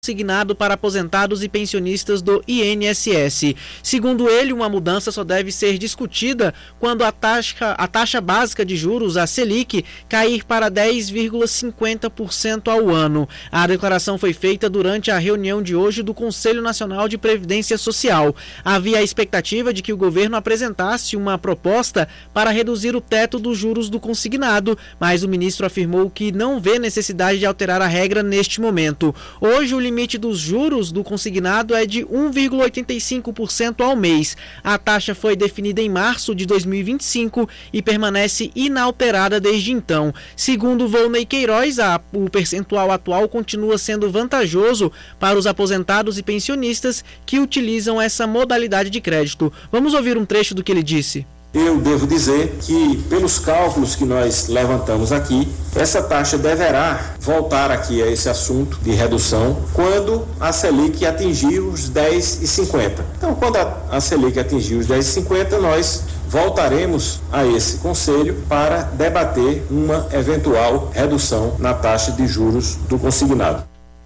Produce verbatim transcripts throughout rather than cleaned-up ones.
consignado para aposentados e pensionistas do I N S S. Segundo ele, uma mudança só deve ser discutida quando a taxa, a taxa básica de juros, a Selic, cair para dez vírgula cinquenta por cento ao ano. A declaração foi feita durante a reunião de hoje do Conselho Nacional de Previdência Social. Havia a expectativa de que o governo apresentasse uma proposta para reduzir o teto dos juros do consignado, mas o ministro afirmou que não vê necessidade de alterar a regra neste momento. Hoje, o limite dos juros do consignado é de um vírgula oitenta e cinco por cento ao mês. A taxa foi definida em março de dois mil e vinte e cinco e permanece inalterada desde então. Segundo Volney Queiroz, a, o percentual atual continua sendo vantajoso para os aposentados e pensionistas que utilizam essa modalidade de crédito. Vamos ouvir um trecho do que ele disse. Eu devo dizer que, pelos cálculos que nós levantamos aqui, essa taxa deverá voltar aqui a esse assunto de redução quando a Selic atingir os dez vírgula cinquenta. Então, quando a Selic atingir os dez vírgula cinquenta, nós voltaremos a esse conselho para debater uma eventual redução na taxa de juros do consignado.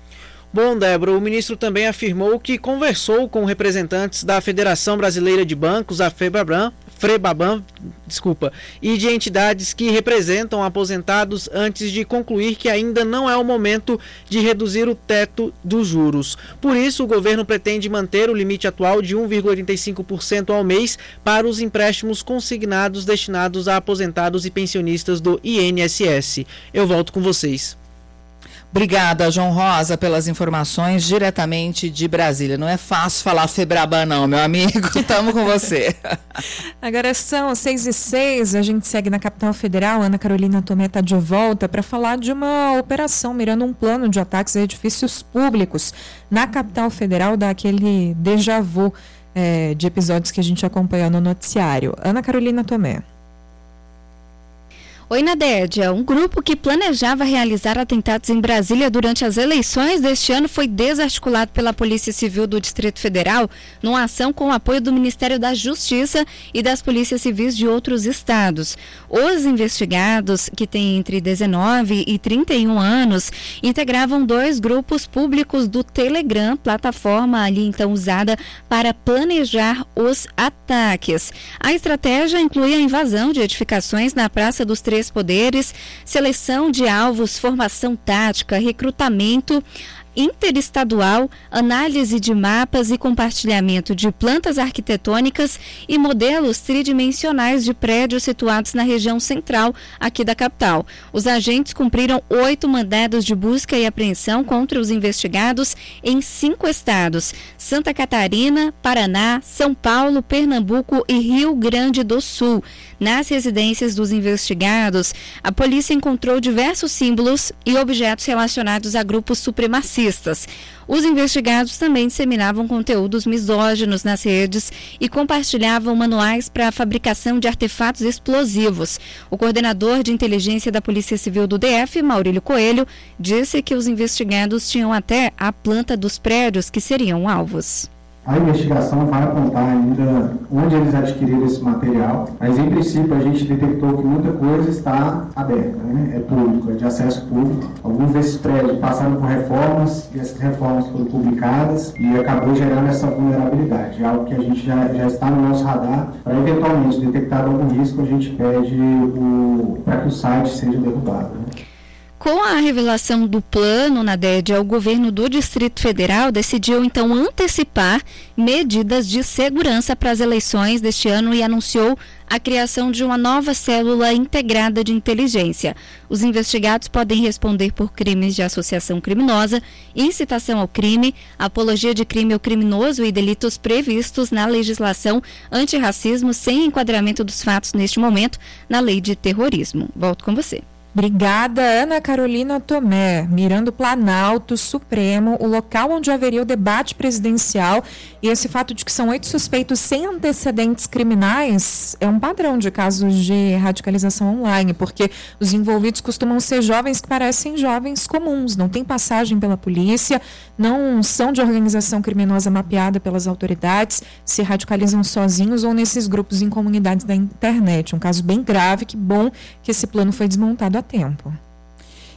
Bom, Débora, o ministro também afirmou que conversou com representantes da Federação Brasileira de Bancos, a FEBABAN, FREBABAN, desculpa, e de entidades que representam aposentados antes de concluir que ainda não é o momento de reduzir o teto dos juros. Por isso, o governo pretende manter o limite atual de um vírgula oitenta e cinco por cento ao mês para os empréstimos consignados destinados a aposentados e pensionistas do I N S S. Eu volto com vocês. Obrigada, João Rosa, pelas informações diretamente de Brasília. Não é fácil falar Febraban não, meu amigo. Estamos com você. Agora são seis e seis, a gente segue na capital federal. Ana Carolina Tomé está de volta para falar de uma operação mirando um plano de ataques a edifícios públicos. Na capital federal dá aquele déjà vu é, de episódios que a gente acompanhou no noticiário. Ana Carolina Tomé. Oi, Nadédia. Um grupo que planejava realizar atentados em Brasília durante as eleições deste ano foi desarticulado pela Polícia Civil do Distrito Federal numa ação com o apoio do Ministério da Justiça e das polícias civis de outros estados. Os investigados, que têm entre dezenove e trinta e um anos, integravam dois grupos públicos do Telegram, plataforma ali então usada para planejar os ataques. A estratégia incluía a invasão de edificações na Praça dos Três Poderes, seleção de alvos, formação tática, recrutamento interestadual, análise de mapas e compartilhamento de plantas arquitetônicas e modelos tridimensionais de prédios situados na região central aqui da capital. Os agentes cumpriram oito mandados de busca e apreensão contra os investigados em cinco estados: Santa Catarina, Paraná, São Paulo, Pernambuco e Rio Grande do Sul. Nas residências dos investigados, a polícia encontrou diversos símbolos e objetos relacionados a grupos supremacistas. Os investigados também disseminavam conteúdos misóginos nas redes e compartilhavam manuais para a fabricação de artefatos explosivos. O coordenador de inteligência da Polícia Civil do D F, Maurílio Coelho, disse que os investigados tinham até a planta dos prédios que seriam alvos. A investigação vai apontar ainda onde eles adquiriram esse material, mas em princípio a gente detectou que muita coisa está aberta, né? É público, é de acesso público. Alguns desses prédios passaram por reformas e essas reformas foram publicadas e acabou gerando essa vulnerabilidade. É algo que a gente já, já está no nosso radar. Para eventualmente detectar algum risco, a gente pede para que o site seja derrubado, né? Com a revelação do plano, Nadédia, o governo do Distrito Federal decidiu então antecipar medidas de segurança para as eleições deste ano e anunciou a criação de uma nova célula integrada de inteligência. Os investigados podem responder por crimes de associação criminosa, incitação ao crime, apologia de crime ou criminoso e delitos previstos na legislação antirracismo sem enquadramento dos fatos neste momento na lei de terrorismo. Volto com você. Obrigada, Ana Carolina Tomé. Mirando Planalto, Supremo, o local onde haveria o debate presidencial, e esse fato de que são oito suspeitos sem antecedentes criminais é um padrão de casos de radicalização online, porque os envolvidos costumam ser jovens que parecem jovens comuns, não têm passagem pela polícia, não são de organização criminosa mapeada pelas autoridades, se radicalizam sozinhos ou nesses grupos em comunidades da internet. Um caso bem grave, que bom que esse plano foi desmontado a tempo.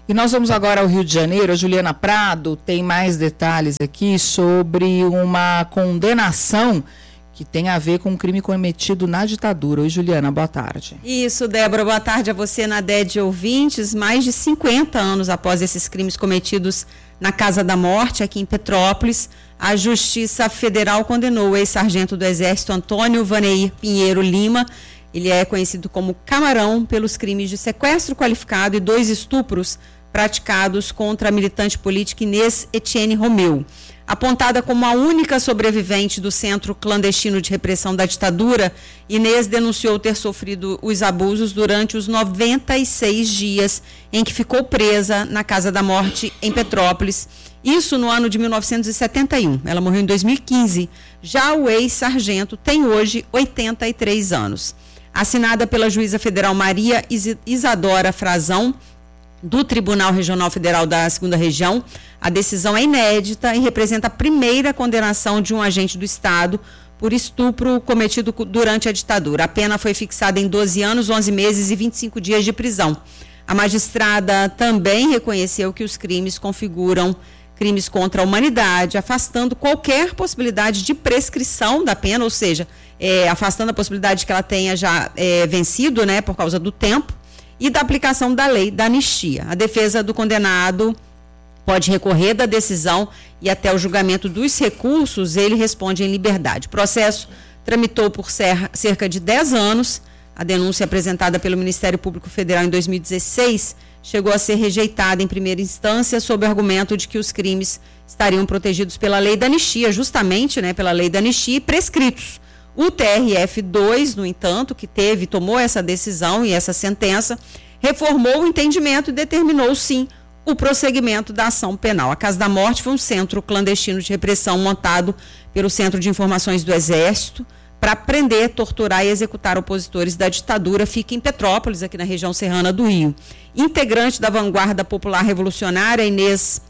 E nós vamos agora ao Rio de Janeiro. A Juliana Prado tem mais detalhes aqui sobre uma condenação que tem a ver com um crime cometido na ditadura. Oi, Juliana, boa tarde. Isso, Débora, boa tarde a você, Nadede, ouvintes. Mais de cinquenta anos após esses crimes cometidos na Casa da Morte, aqui em Petrópolis, a Justiça Federal condenou o ex-sargento do Exército Antônio Vaneir Pinheiro Lima. Ele é conhecido como Camarão pelos crimes de sequestro qualificado e dois estupros praticados contra a militante política Inês Etienne Romeu. Apontada como a única sobrevivente do centro clandestino de repressão da ditadura, Inês denunciou ter sofrido os abusos durante os noventa e seis dias em que ficou presa na Casa da Morte, em Petrópolis. Isso no ano de mil novecentos e setenta e um. Ela morreu em dois mil e quinze. Já o ex-sargento tem hoje oitenta e três anos. Assinada pela juíza federal Maria Isadora Frazão, do Tribunal Regional Federal da Segunda Região, a decisão é inédita e representa a primeira condenação de um agente do Estado por estupro cometido durante a ditadura. A pena foi fixada em doze anos, onze meses e vinte e cinco dias de prisão. A magistrada também reconheceu que os crimes configuram crimes contra a humanidade, afastando qualquer possibilidade de prescrição da pena, ou seja, é, afastando a possibilidade de que ela tenha já é, vencido, né, por causa do tempo, e da aplicação da lei da anistia. A defesa do condenado pode recorrer da decisão e até o julgamento dos recursos ele responde em liberdade. O processo tramitou por cerca de dez anos. A denúncia apresentada pelo Ministério Público Federal em dois mil e dezesseis chegou a ser rejeitada em primeira instância sob o argumento de que os crimes estariam protegidos pela lei da anistia, justamente, né, pela lei da anistia e prescritos. O T R F dois, no entanto, que teve, tomou essa decisão e essa sentença, reformou o entendimento e determinou, sim, o prosseguimento da ação penal. A Casa da Morte foi um centro clandestino de repressão montado pelo Centro de Informações do Exército para prender, torturar e executar opositores da ditadura. Fica em Petrópolis, aqui na região serrana do Rio. Integrante da vanguarda popular revolucionária, Inês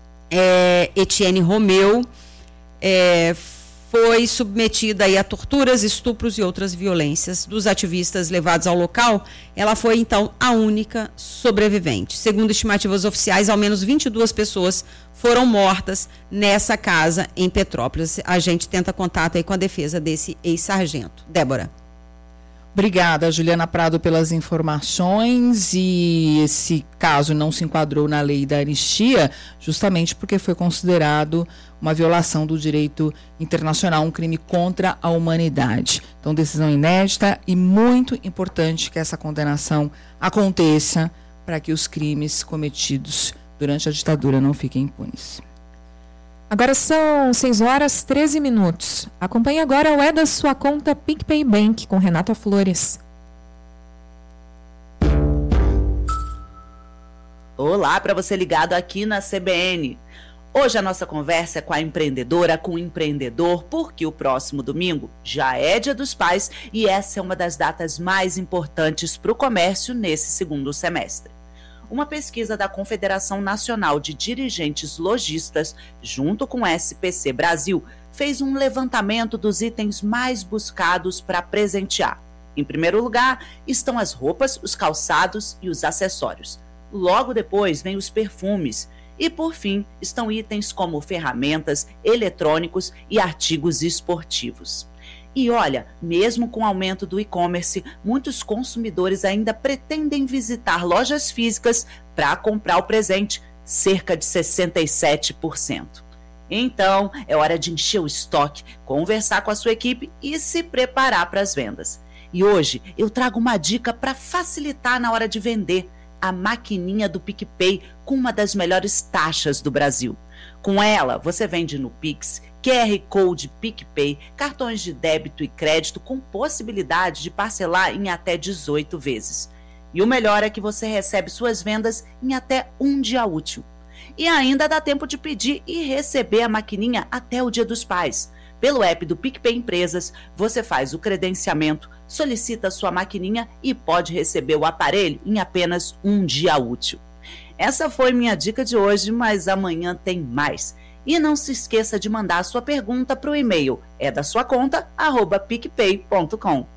é, Etienne Romeu, é, foi submetida aí a torturas, estupros e outras violências dos ativistas levados ao local. Ela foi, então, a única sobrevivente. Segundo estimativas oficiais, ao menos vinte e duas pessoas foram mortas nessa casa em Petrópolis. A gente tenta contato aí com a defesa desse ex-sargento. Débora. Obrigada, Juliana Prado, pelas informações. E esse caso não se enquadrou na lei da anistia, justamente porque foi considerado uma violação do direito internacional, um crime contra a humanidade. Então, decisão inédita e muito importante que essa condenação aconteça para que os crimes cometidos durante a ditadura não fiquem impunes. Agora são seis horas e treze minutos. Acompanhe agora o É da Sua Conta PicPay Bank com Renata Flores. Olá, para você ligado aqui na C B N. Hoje a nossa conversa é com a empreendedora, com o empreendedor, porque o próximo domingo já é Dia dos Pais e essa é uma das datas mais importantes para o comércio nesse segundo semestre. Uma pesquisa da Confederação Nacional de Dirigentes Lojistas, junto com o S P C Brasil, fez um levantamento dos itens mais buscados para presentear. Em primeiro lugar, estão as roupas, os calçados e os acessórios. Logo depois, vem os perfumes. E, por fim, estão itens como ferramentas, eletrônicos e artigos esportivos. E olha, mesmo com o aumento do e-commerce, muitos consumidores ainda pretendem visitar lojas físicas para comprar o presente, cerca de sessenta e sete por cento. Então, é hora de encher o estoque, conversar com a sua equipe e se preparar para as vendas. E hoje eu trago uma dica para facilitar na hora de vender: a maquininha do PicPay com uma das melhores taxas do Brasil. Com ela, você vende no Pix, Q R Code PicPay, cartões de débito e crédito com possibilidade de parcelar em até dezoito vezes. E o melhor é que você recebe suas vendas em até um dia útil. E ainda dá tempo de pedir e receber a maquininha até o Dia dos Pais. Pelo app do PicPay Empresas, você faz o credenciamento, solicita sua maquininha e pode receber o aparelho em apenas um dia útil. Essa foi minha dica de hoje, mas amanhã tem mais. E não se esqueça de mandar a sua pergunta para o e-mail é da sua conta arroba picpay ponto com.